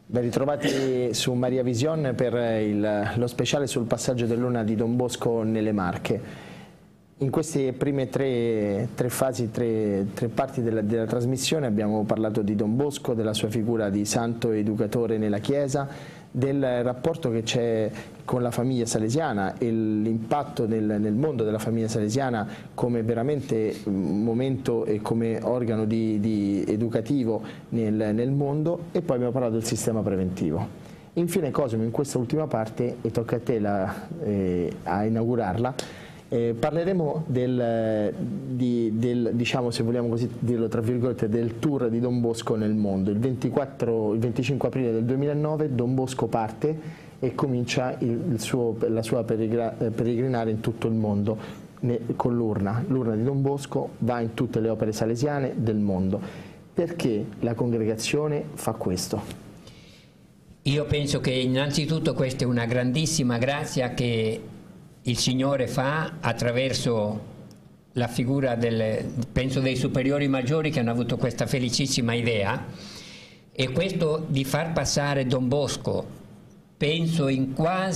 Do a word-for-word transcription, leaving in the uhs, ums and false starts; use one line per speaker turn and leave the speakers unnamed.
Ben ritrovati su Maria Vision per il, lo speciale sul passaggio dell'Una di Don Bosco nelle Marche. In queste prime tre, tre fasi, tre, tre parti della, della trasmissione abbiamo parlato di Don Bosco, della sua figura di santo educatore nella Chiesa, del rapporto che c'è con la famiglia salesiana e l'impatto nel, nel mondo della famiglia salesiana come veramente momento e come organo di, di educativo nel, nel mondo, e poi abbiamo parlato del sistema preventivo. Infine, Cosimo, in questa ultima parte, e tocca a te la, eh, a inaugurarla, Eh, parleremo del, di, del, diciamo, se vogliamo così dirlo tra virgolette, del tour di Don Bosco nel mondo. Il, ventiquattro, il venticinque aprile del duemilanove Don Bosco parte e comincia il, il suo, la sua peregrinare in tutto il mondo ne, con l'urna. L'urna di Don Bosco va in tutte le opere salesiane del mondo. Perché la congregazione fa questo?
Io penso che innanzitutto questa è una grandissima grazia che il Signore fa attraverso la figura del, penso dei superiori maggiori che hanno avuto questa felicissima idea, e questo di far passare Don Bosco, penso in quasi